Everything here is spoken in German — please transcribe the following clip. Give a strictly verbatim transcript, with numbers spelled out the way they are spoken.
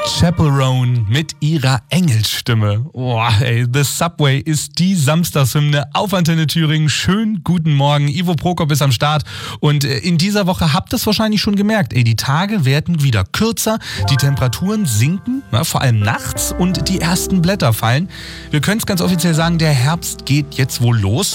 Chaperone mit ihrer Engelsstimme. Boah, ey, The Subway ist die Samstagshymne auf Antenne Thüringen. Schönen guten Morgen. Ivo Prokop ist am Start. Und in dieser Woche habt ihr es wahrscheinlich schon gemerkt. Ey, die Tage werden wieder kürzer, die Temperaturen sinken, na, vor allem nachts, und die ersten Blätter fallen. Wir können es ganz offiziell sagen, der Herbst geht jetzt wohl los.